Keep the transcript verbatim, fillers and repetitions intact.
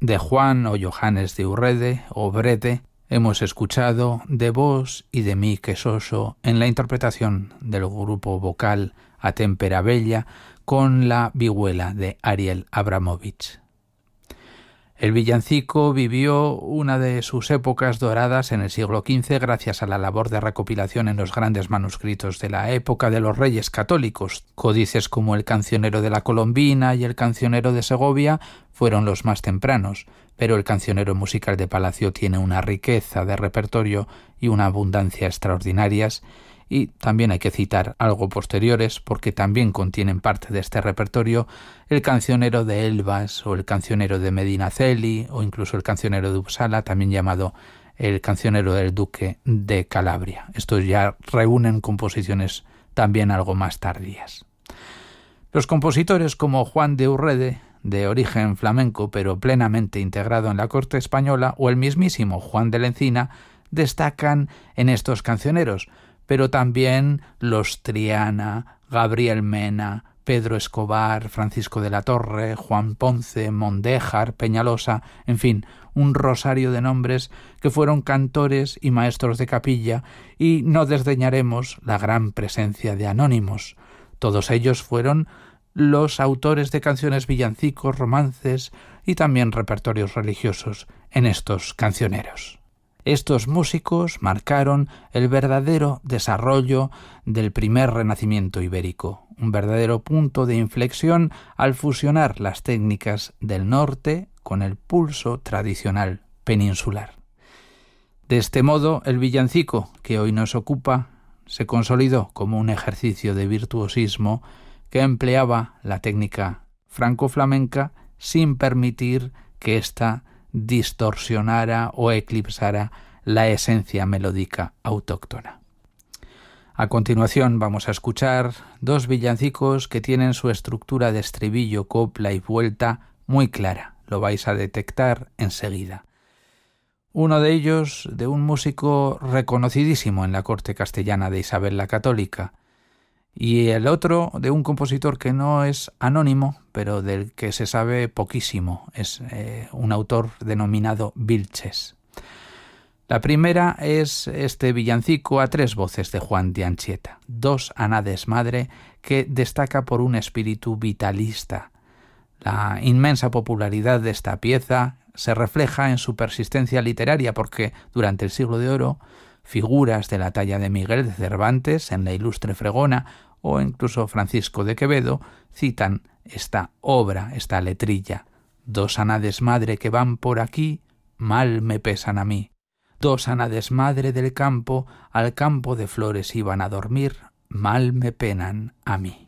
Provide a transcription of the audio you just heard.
De Juan o Johannes de Urrede o Brede hemos escuchado De vos y de mí que soso en la interpretación del grupo vocal A Tempera Bella con la vihuela de Ariel Abramovich. El villancico vivió una de sus épocas doradas en el siglo quince gracias a la labor de recopilación en los grandes manuscritos de la época de los reyes católicos. Códices como el Cancionero de la Colombina y el Cancionero de Segovia fueron los más tempranos, pero el Cancionero musical de Palacio tiene una riqueza de repertorio y una abundancia extraordinarias, y también hay que citar algo posteriores porque también contienen parte de este repertorio el Cancionero de Elvas o el Cancionero de Medinaceli o incluso el Cancionero de Uppsala, también llamado el Cancionero del Duque de Calabria. Estos ya reúnen composiciones también algo más tardías. Los compositores como Juan de Urrede, de origen flamenco pero plenamente integrado en la corte española, o el mismísimo Juan de la Encina, destacan en estos cancioneros, pero también los Triana, Gabriel Mena, Pedro Escobar, Francisco de la Torre, Juan Ponce, Mondéjar, Peñalosa, en fin, un rosario de nombres que fueron cantores y maestros de capilla, y no desdeñaremos la gran presencia de anónimos. Todos ellos fueron los autores de canciones, villancicos, romances y también repertorios religiosos en estos cancioneros. Estos músicos marcaron el verdadero desarrollo del primer renacimiento ibérico, un verdadero punto de inflexión al fusionar las técnicas del norte con el pulso tradicional peninsular. De este modo, el villancico que hoy nos ocupa se consolidó como un ejercicio de virtuosismo que empleaba la técnica franco-flamenca sin permitir que ésta distorsionara o eclipsara la esencia melódica autóctona. A continuación vamos a escuchar dos villancicos que tienen su estructura de estribillo, copla y vuelta muy clara. Lo vais a detectar enseguida. Uno de ellos de un músico reconocidísimo en la corte castellana de Isabel la Católica, y el otro de un compositor que no es anónimo, pero del que se sabe poquísimo. Es eh, un autor denominado Vilches. La primera es este villancico a tres voces de Juan de Anchieta, Dos Anades Madre, que destaca por un espíritu vitalista. La inmensa popularidad de esta pieza se refleja en su persistencia literaria porque durante el Siglo de Oro figuras de la talla de Miguel de Cervantes en la Ilustre Fregona o incluso Francisco de Quevedo citan esta obra, esta letrilla. Dos anades madre que van por aquí, mal me pesan a mí. Dos anades madre del campo, al campo de flores iban a dormir, mal me penan a mí.